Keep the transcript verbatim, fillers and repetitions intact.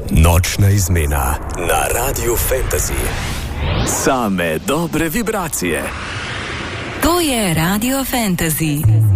Nočna izmena na Radiu Fantasy. Same dobre vibracije. To je Radio Fantasy.